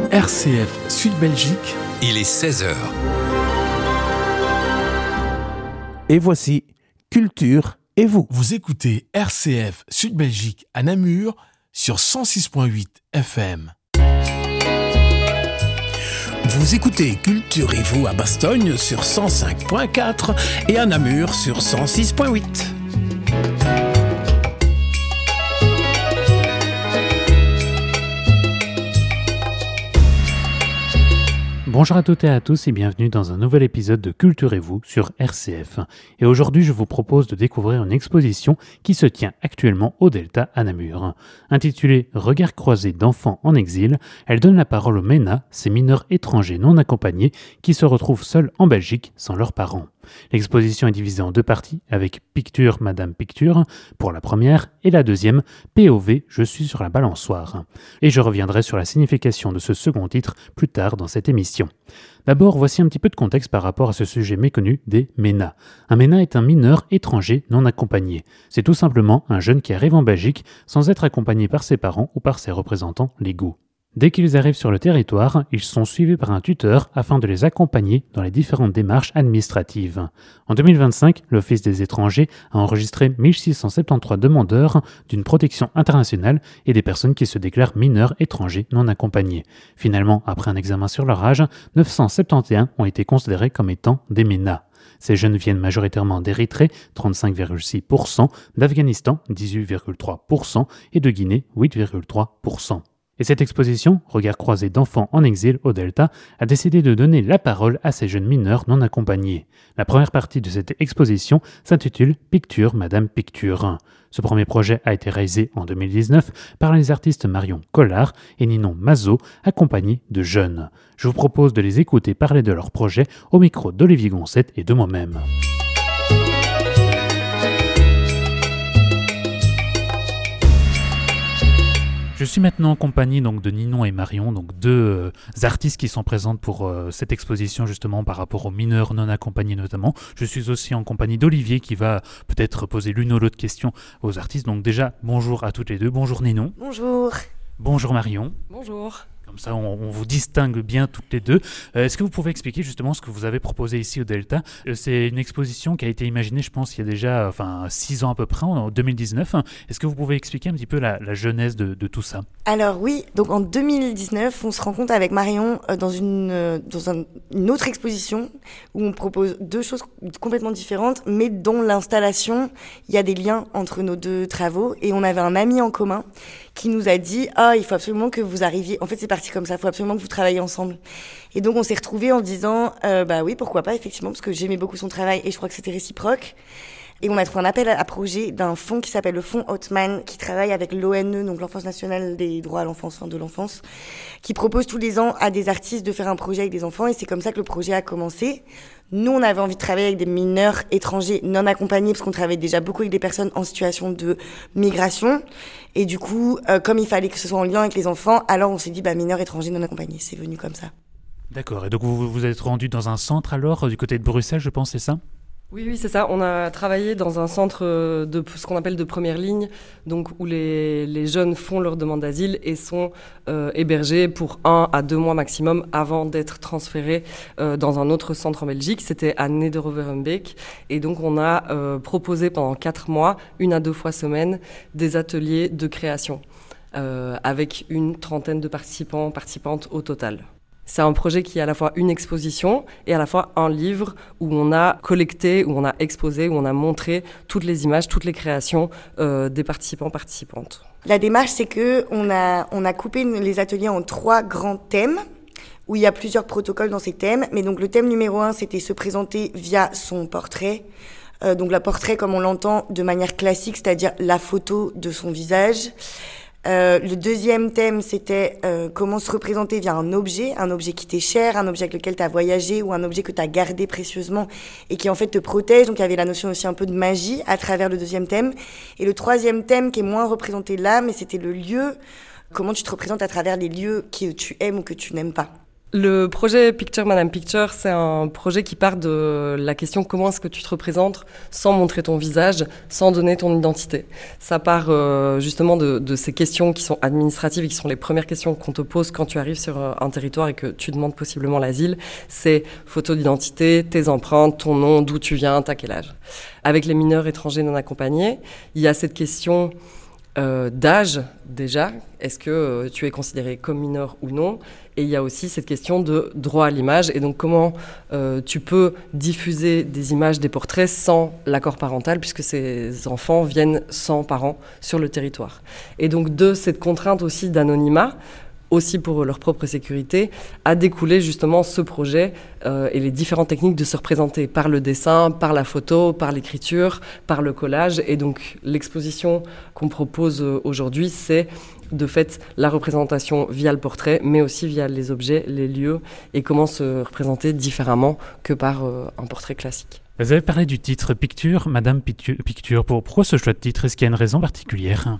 RCF Sud-Belgique. Il est 16h. Et voici Culture et vous. Vous écoutez RCF Sud-Belgique à Namur sur 106.8 FM. Vous écoutez Culture et vous à Bastogne sur 105.4 et à Namur sur 106.8. Bonjour à toutes et à tous et bienvenue dans un nouvel épisode de Culture et vous sur RCF. Et aujourd'hui, je vous propose de découvrir une exposition qui se tient actuellement au Delta à Namur. Intitulée « Regards croisés d'enfants en exil », elle donne la parole aux MENA, ces mineurs étrangers non accompagnés qui se retrouvent seuls en Belgique sans leurs parents. L'exposition est divisée en deux parties avec Picture Madame Picture pour la première et la deuxième POV Je suis sur la balançoire. Et je reviendrai sur la signification de ce second titre plus tard dans cette émission. D'abord, voici un petit peu de contexte par rapport à ce sujet méconnu des MENA. Un MENA est un mineur étranger non accompagné. C'est tout simplement un jeune qui arrive en Belgique sans être accompagné par ses parents ou par ses représentants légaux. Dès qu'ils arrivent sur le territoire, ils sont suivis par un tuteur afin de les accompagner dans les différentes démarches administratives. En 2025, l'Office des étrangers a enregistré 1673 demandeurs d'une protection internationale et des personnes qui se déclarent mineurs étrangers non accompagnés. Finalement, après un examen sur leur âge, 971 ont été considérés comme étant des MENA. Ces jeunes viennent majoritairement d'Érythrée, 35,6%, d'Afghanistan, 18,3% et de Guinée, 8,3%. Et cette exposition, Regards croisés d'enfants en exil au Delta, a décidé de donner la parole à ces jeunes mineurs non accompagnés. La première partie de cette exposition s'intitule Picture Madame Picture. Ce premier projet a été réalisé en 2019 par les artistes Marion Collard et Ninon Mazot, accompagnés de jeunes. Je vous propose de les écouter parler de leur projet au micro d'Olivier Goncette et de moi-même. Je suis maintenant en compagnie donc, de Ninon et Marion, donc deux artistes qui sont présentes pour cette exposition justement par rapport aux mineurs non accompagnés notamment. Je suis aussi en compagnie d'Olivier qui va peut-être poser l'une ou l'autre question aux artistes. Donc déjà, bonjour à toutes les deux. Bonjour Ninon. Bonjour. Bonjour Marion. Bonjour. Comme ça, on vous distingue bien toutes les deux. Est-ce que vous pouvez expliquer justement ce que vous avez proposé ici au Delta ? C'est une exposition qui a été imaginée, je pense, il y a déjà 6 ans à peu près, en 2019. Est-ce que vous pouvez expliquer un petit peu la genèse de tout ça ? Alors oui, donc en 2019, on se rencontre avec Marion dans une autre exposition où on propose deux choses complètement différentes, mais dont l'installation, il y a des liens entre nos deux travaux. Et on avait un ami en commun qui nous a dit « Ah, il faut absolument que vous arriviez... » En fait, c'est parti comme ça, il faut absolument que vous travailliez ensemble. Et donc, on s'est retrouvés en disant « Bah oui, pourquoi pas, effectivement, parce que j'aimais beaucoup son travail et je crois que c'était réciproque. » Et on a trouvé un appel à projet d'un fonds qui s'appelle le fonds Hotman, qui travaille avec l'ONE, donc l'Enfance nationale des droits à l'enfance, de l'enfance, qui propose tous les ans à des artistes de faire un projet avec des enfants. Et c'est comme ça que le projet a commencé. Nous, on avait envie de travailler avec des mineurs étrangers non accompagnés, parce qu'on travaillait déjà beaucoup avec des personnes en situation de migration. Et du coup, comme il fallait que ce soit en lien avec les enfants, alors on s'est dit, mineurs étrangers non accompagnés. C'est venu comme ça. D'accord. Et donc, vous vous êtes rendu dans un centre alors, du côté de Bruxelles, je pense, c'est ça ? Oui, c'est ça. On a travaillé dans un centre de ce qu'on appelle de première ligne, donc où les jeunes font leur demande d'asile et sont hébergés pour 1 à 2 mois maximum avant d'être transférés dans un autre centre en Belgique. C'était à Nederoverenbeek. Et donc, on a proposé pendant 4 mois, 1 à 2 fois semaine, des ateliers de création avec une trentaine de participantes au total. C'est un projet qui est à la fois une exposition et à la fois un livre où on a collecté, où on a exposé, où on a montré toutes les images, toutes les créations des participantes. La démarche, c'est que on a coupé les ateliers en 3 grands thèmes où il y a plusieurs protocoles dans ces thèmes. Mais donc le thème numéro 1, c'était se présenter via son portrait. Donc le portrait comme on l'entend de manière classique, c'est-à-dire la photo de son visage. Le deuxième thème, c'était comment se représenter via un objet qui t'est cher, un objet avec lequel tu as voyagé ou un objet que tu as gardé précieusement et qui en fait te protège. Donc il y avait la notion aussi un peu de magie à travers le deuxième thème. Et le troisième thème qui est moins représenté là, mais c'était le lieu, comment tu te représentes à travers les lieux que tu aimes ou que tu n'aimes pas. Le projet Picture Madame Picture, c'est un projet qui part de la question comment est-ce que tu te représentes sans montrer ton visage, sans donner ton identité. Ça part justement de ces questions qui sont administratives et qui sont les premières questions qu'on te pose quand tu arrives sur un territoire et que tu demandes possiblement l'asile. C'est photo d'identité, tes empreintes, ton nom, d'où tu viens, t'as quel âge. Avec les mineurs étrangers non accompagnés, il y a cette question d'âge déjà, est-ce que tu es considéré comme mineur ou non? Et il y a aussi cette question de droit à l'image et donc comment tu peux diffuser des images, des portraits sans l'accord parental puisque ces enfants viennent sans parents sur le territoire. Et donc de cette contrainte aussi d'anonymat, aussi pour leur propre sécurité, a découlé justement ce projet et les différentes techniques de se représenter par le dessin, par la photo, par l'écriture, par le collage. Et donc l'exposition qu'on propose aujourd'hui, c'est de fait la représentation via le portrait, mais aussi via les objets, les lieux, et comment se représenter différemment que par un portrait classique. Vous avez parlé du titre Picture, Madame Picture. Pourquoi ce choix de titre? Est-ce qu'il y a une raison particulière?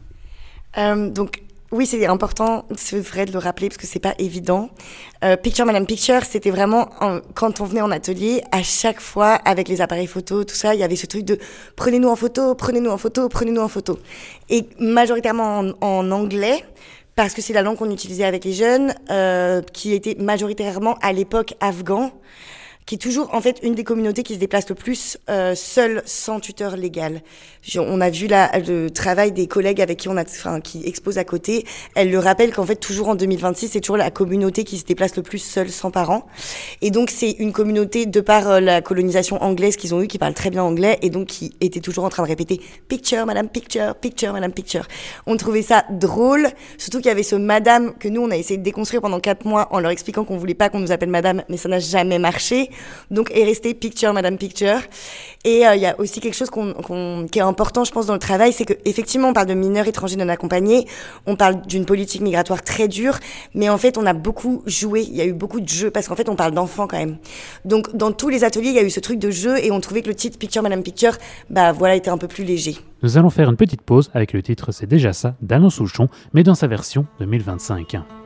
Oui, c'est important, c'est vrai de le rappeler parce que c'est pas évident. Picture Madame Picture, c'était vraiment quand on venait en atelier, à chaque fois avec les appareils photo, tout ça, il y avait ce truc de prenez-nous en photo, prenez-nous en photo, prenez-nous en photo. Et majoritairement en anglais, parce que c'est la langue qu'on utilisait avec les jeunes, qui était majoritairement à l'époque afghan, qui est toujours en fait une des communautés qui se déplace le plus seule, sans tuteur légal. On a vu le travail des collègues avec qui qui exposent à côté. Elle le rappelle qu'en fait toujours en 2026, c'est toujours la communauté qui se déplace le plus seule, sans parents. Et donc c'est une communauté de par la colonisation anglaise qu'ils ont eue, qui parle très bien anglais et donc qui était toujours en train de répéter Picture Madame Picture, Picture Madame Picture. On trouvait ça drôle, surtout qu'il y avait ce Madame que nous on a essayé de déconstruire pendant 4 mois en leur expliquant qu'on voulait pas qu'on nous appelle Madame, mais ça n'a jamais marché. Donc est resté Picture Madame Picture. Et il y a aussi quelque chose qui est important, je pense, dans le travail, c'est qu'effectivement on parle de mineurs étrangers non accompagnés, on parle d'une politique migratoire très dure, mais en fait on a beaucoup joué, il y a eu beaucoup de jeux, parce qu'en fait on parle d'enfants quand même. Donc dans tous les ateliers il y a eu ce truc de jeu et on trouvait que le titre Picture Madame Picture, était un peu plus léger. Nous allons faire une petite pause avec le titre C'est déjà ça d'Alain Souchon, mais dans sa version 2025.